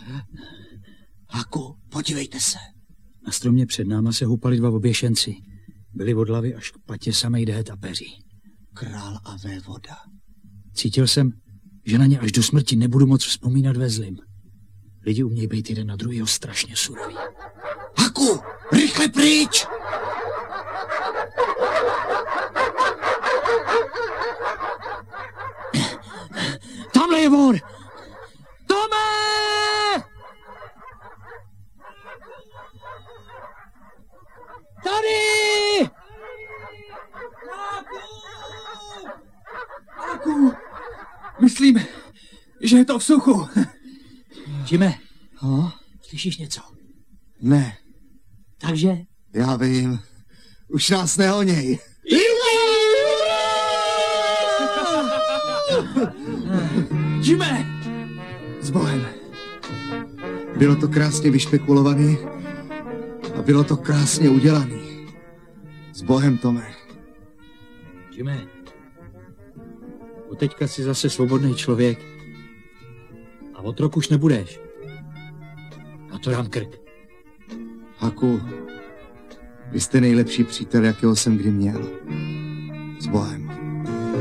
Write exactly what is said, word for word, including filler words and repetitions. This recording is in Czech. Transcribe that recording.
Haku, podívejte se. Na stromě před náma se hupali dva oběšenci. Byli od hlavy až k patě samej dehet a peří. Král a vévoda. Cítil jsem, že na ně až do smrti nebudu moc vzpomínat ve zlým. Lidi umějí být jeden na druhýho strašně suroví. Haku, rychle pryč! Tamhle je vor! Tome! Tady! Haku, myslím, že je to v suchu. Jime, no? Slyšíš něco? Ne. Takže? Já vím. Už nás nehoněj. Jime! S Bohem. Bylo to krásně vyšpekulovaný a bylo to krásně udělaný. S Bohem, Tome. Jime, od teďka jsi zase svobodný člověk a otrok už nebudeš. A to dám krk. Haku, vy jste nejlepší přítel, jakého jsem kdy měl. S Bohem.